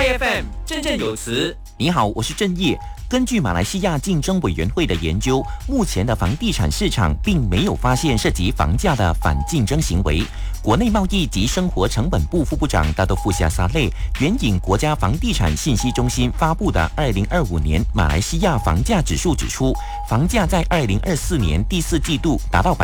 ，IFM 振振有词。 你好，我是郑业。根据马来西亚竞争委员会的研究，目前的房地产市场并没有发现涉及房价的反竞争行为。国内贸易及生活成本部副部长大多富夏沙类援引国家房地产信息中心发布的2025年马来西亚房价指数指出，房价在2024年第4季度达到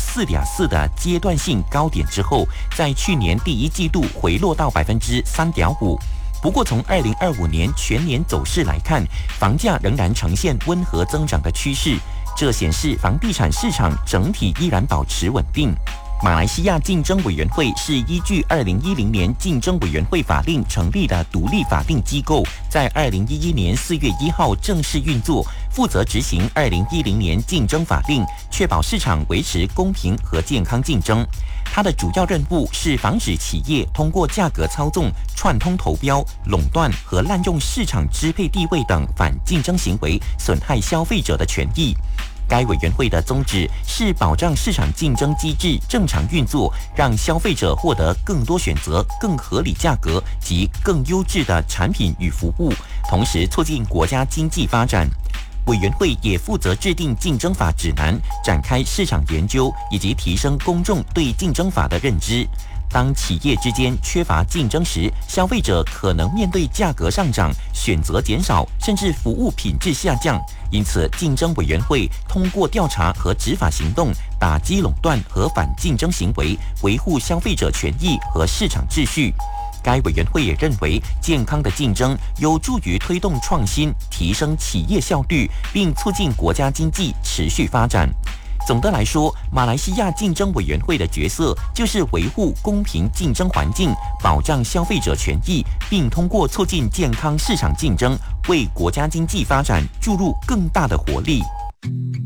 4.4%的阶段性高点之后，在去年第1季度回落到3.5%。不过，从2025年全年走势来看，房价仍然呈现温和增长的趋势，这显示房地产市场整体依然保持稳定。马来西亚竞争委员会是依据2010年竞争委员会法令成立的独立法定机构，在2011年4月1号正式运作，负责执行2010年竞争法令，确保市场维持公平和健康竞争。它的主要任务是防止企业通过价格操纵、串通投标、垄断和滥用市场支配地位等反竞争行为，损害消费者的权益。该委员会的宗旨是保障市场竞争机制正常运作，让消费者获得更多选择、更合理价格及更优质的产品与服务，同时促进国家经济发展。委员会也负责制定竞争法指南，展开市场研究，以及提升公众对竞争法的认知。当企业之间缺乏竞争时，消费者可能面对价格上涨、选择减少，甚至服务品质下降。因此，竞争委员会通过调查和执法行动，打击垄断和反竞争行为，维护消费者权益和市场秩序。该委员会也认为，健康的竞争有助于推动创新，提升企业效率，并促进国家经济持续发展。总的来说，马来西亚竞争委员会的角色就是维护公平竞争环境，保障消费者权益，并通过促进健康市场竞争，为国家经济发展注入更大的活力。